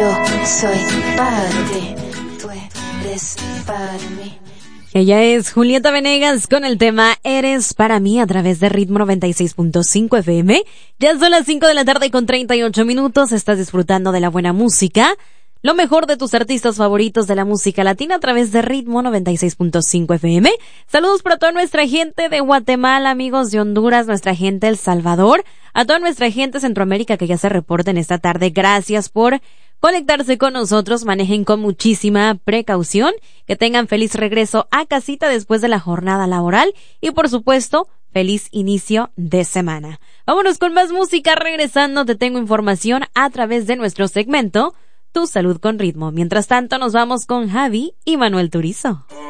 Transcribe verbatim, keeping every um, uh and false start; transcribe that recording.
Yo soy para ti, tú eres para mí. Ella es Julieta Venegas con el tema Eres para mí a través de Ritmo noventa y seis punto cinco F M. Ya son las cinco de la tarde con treinta y ocho minutos. Estás disfrutando de la buena música, lo mejor de tus artistas favoritos de la música latina a través de Ritmo noventa y seis punto cinco F M. Saludos para toda nuestra gente de Guatemala, amigos de Honduras, nuestra gente de El Salvador, a toda nuestra gente de Centroamérica que ya se reporta en esta tarde. Gracias por conectarse con nosotros. Manejen con muchísima precaución, que tengan feliz regreso a casita después de la jornada laboral y por supuesto feliz inicio de semana. Vámonos con más música. Regresando te tengo información a través de nuestro segmento Tu Salud con Ritmo. Mientras tanto nos vamos con Javi y Manuel Turizo.